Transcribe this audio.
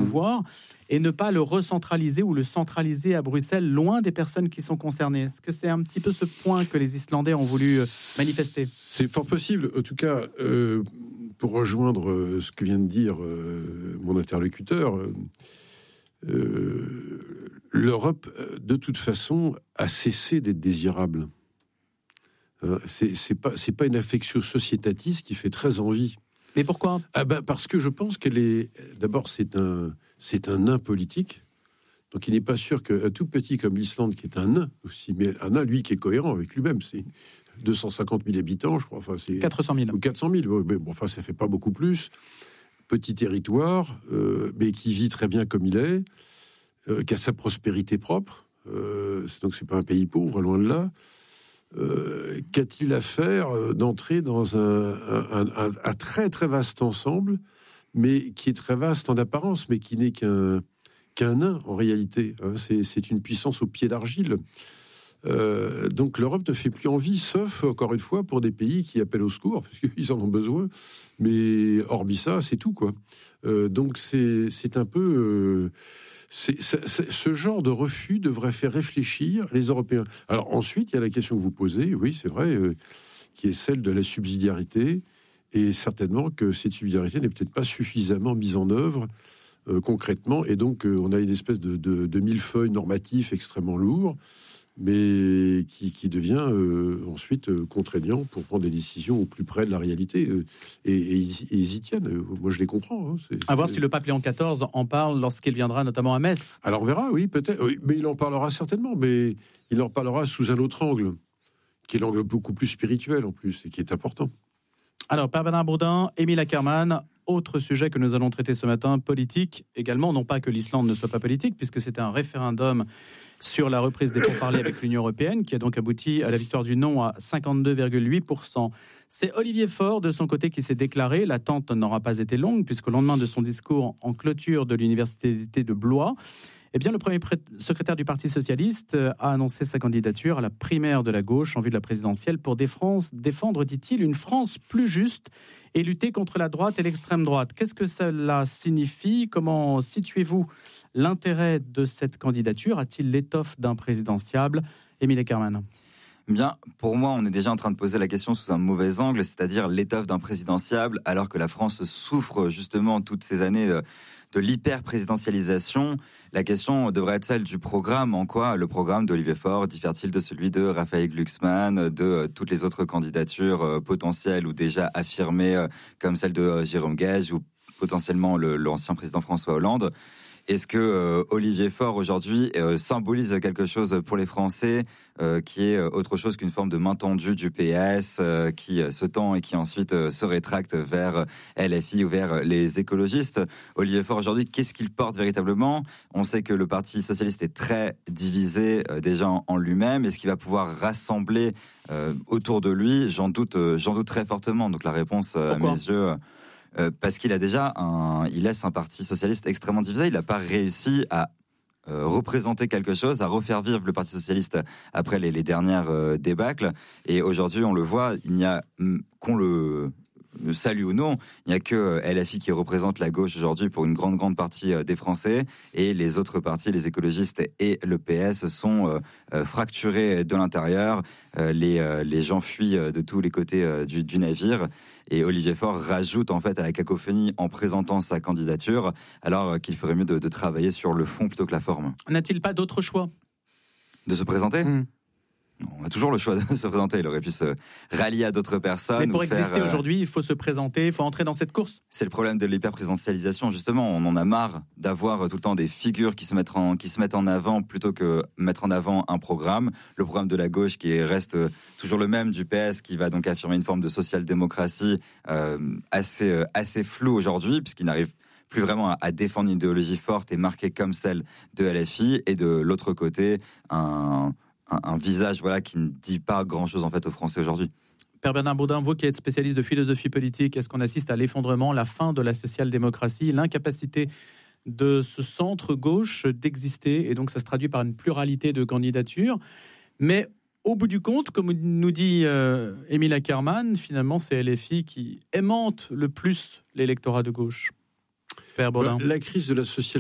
pouvoir et ne pas le recentraliser ou le centraliser à Bruxelles, loin des personnes qui sont concernées. Est-ce que c'est un petit peu ce point que les Islandais ont voulu manifester ? C'est fort possible. En tout cas, pour rejoindre ce que vient de dire mon interlocuteur, l'Europe, de toute façon, a cessé d'être désirable. C'est pas une affectio societatis qui fait très envie. Mais pourquoi ? Parce que je pense qu'elle est... D'abord, c'est un nain politique. Donc, il n'est pas sûr qu'un tout petit comme l'Islande, qui est un nain aussi, mais un nain, lui, qui est cohérent avec lui-même, c'est 250 000 habitants, je crois. Enfin, c'est 400 000. Ou 400 000. Mais bon, enfin, ça fait pas beaucoup plus. Petit territoire, mais qui vit très bien comme il est, qui a sa prospérité propre. Donc, c'est pas un pays pauvre, loin de là. Qu'a-t-il à faire d'entrer dans un très très vaste ensemble, mais qui est très vaste en apparence, mais qui n'est qu'un nain en réalité. C'est une puissance au pied d'argile. Donc l'Europe ne fait plus envie, sauf encore une fois pour des pays qui appellent au secours parce qu'ils en ont besoin. Mais hormis ça, c'est tout quoi. Donc c'est un peu. Ce genre de refus devrait faire réfléchir les Européens. Alors ensuite, il y a la question que vous posez, oui, c'est vrai, qui est celle de la subsidiarité, et certainement que cette subsidiarité n'est peut-être pas suffisamment mise en œuvre concrètement, et donc on a une espèce de millefeuille normatif extrêmement lourd, mais qui devient ensuite contraignant pour prendre des décisions au plus près de la réalité. Et ils y tiennent. Moi, je les comprends. À voir si le pape Léon XIV en parle lorsqu'il viendra notamment à Metz. Alors, on verra, oui, peut-être. Oui, mais il en parlera certainement, mais il en parlera sous un autre angle, qui est l'angle beaucoup plus spirituel, en plus, et qui est important. Alors, Père Bernard Bourdin, Émile Ackermann, autre sujet que nous allons traiter ce matin, politique également. Non pas que l'Islande ne soit pas politique, puisque c'était un référendum sur la reprise des pourparlers avec l'Union européenne, qui a donc abouti à la victoire du non à 52,8%. C'est Olivier Faure, de son côté, qui s'est déclaré. L'attente n'aura pas été longue, puisqu'au lendemain de son discours en clôture de l'université d'été de Blois, eh bien, le premier secrétaire du Parti socialiste a annoncé sa candidature à la primaire de la gauche en vue de la présidentielle pour défendre, dit-il, une France plus juste et lutter contre la droite et l'extrême droite. Qu'est-ce que cela signifie ? Comment situez-vous l'intérêt de cette candidature ? A-t-il l'étoffe d'un présidentiable ? Émile Ackermann. Bien, pour moi, on est déjà en train de poser la question sous un mauvais angle, c'est-à-dire l'étoffe d'un présidentiable, alors que la France souffre justement toutes ces années de l'hyper-présidentialisation. La question devrait être celle du programme. En quoi le programme d'Olivier Faure diffère-t-il de celui de Raphaël Glucksmann, de toutes les autres candidatures potentielles ou déjà affirmées, comme celle de Jérôme Gage ou potentiellement l'ancien président François Hollande ? Est-ce que Olivier Faure aujourd'hui symbolise quelque chose pour les Français qui est autre chose qu'une forme de main tendue du PS qui se tend et qui ensuite se rétracte vers LFI ou vers les écologistes ? Olivier Faure aujourd'hui, qu'est-ce qu'il porte véritablement ? On sait que le Parti socialiste est très divisé déjà en lui-même. Est-ce qu'il va pouvoir rassembler autour de lui ? J'en doute très fortement. Donc la réponse à mes yeux... parce qu'il a déjà il laisse un parti socialiste extrêmement divisé. Il n'a pas réussi à représenter quelque chose, à refaire vivre le Parti socialiste après les dernières débâcles. Et aujourd'hui, on le voit, il n'y a, qu'on le salue ou non, il n'y a que LFI qui représente la gauche aujourd'hui pour une grande partie des Français, et les autres partis, les écologistes et le PS, sont fracturés de l'intérieur. Les gens fuient de tous les côtés du navire. Et Olivier Faure rajoute en fait à la cacophonie en présentant sa candidature, alors qu'il ferait mieux de travailler sur le fond plutôt que la forme. N'a-t-il pas d'autre choix ? De se présenter ? On a toujours le choix de se présenter. Il aurait pu se rallier à d'autres personnes. Mais pour exister aujourd'hui, il faut se présenter, il faut entrer dans cette course. C'est le problème de l'hyper-présidentialisation, justement. On en a marre d'avoir tout le temps des figures qui se mettent en avant plutôt que mettre en avant un programme. Le programme de la gauche qui reste toujours le même, du PS, qui va donc affirmer une forme de social-démocratie assez floue aujourd'hui, puisqu'il n'arrive plus vraiment à défendre une idéologie forte et marquée comme celle de LFI. Et de l'autre côté, un visage qui ne dit pas grand-chose en fait aux Français aujourd'hui. Père Bernard Bourdin, vous qui êtes spécialiste de philosophie politique, est-ce qu'on assiste à l'effondrement, la fin de la social-démocratie, l'incapacité de ce centre-gauche d'exister, et donc ça se traduit par une pluralité de candidatures, mais au bout du compte, comme nous dit Émile Ackermann, finalement c'est LFI qui aimante le plus l'électorat de gauche. Père Bourdin. La crise de la social